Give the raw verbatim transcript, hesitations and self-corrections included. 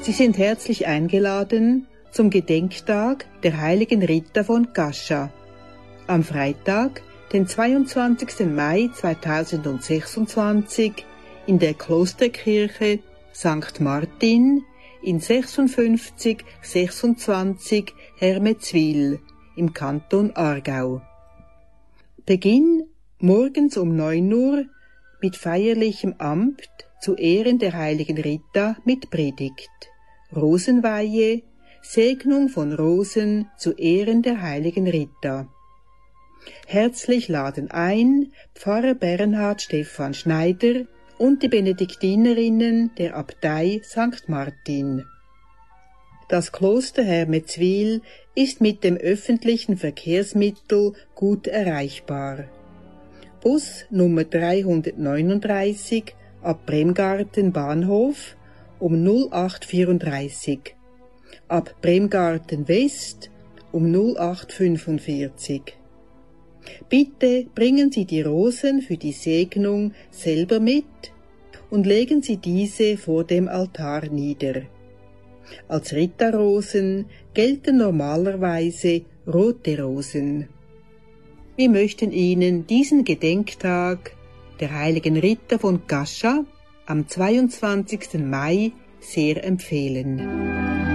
Sie sind herzlich eingeladen zum Gedenktag der heiligen Rita von Cascia am Freitag, den zweiundzwanzigsten Mai zweitausendsechsundzwanzig in der Klosterkirche Sankt Martin in sechsundfünfzig sechsundzwanzig Hermeswil im Kanton Aargau. Beginn morgens um neun Uhr mit feierlichem Amt zu Ehren der heiligen Rita mit Predigt, Rosenweihe, Segnung von Rosen zu Ehren der heiligen Rita. Herzlich laden ein Pfarrer Bernhard Stefan Schneider und die Benediktinerinnen der Abtei Sankt Martin. Das Kloster Hermeswil ist mit dem öffentlichen Verkehrsmittel gut erreichbar. Bus Nummer dreihundertneununddreißig ab Bremgarten Bahnhof um null acht vierunddreißig, ab Bremgarten West um null acht fünfundvierzig. Bitte bringen Sie die Rosen für die Segnung selber mit und legen Sie diese vor dem Altar nieder. Als Rita-Rosen gelten normalerweise rote Rosen. Wir möchten Ihnen diesen Gedenktag der heiligen Rita von Cascia am zweiundzwanzigsten Mai sehr empfehlen.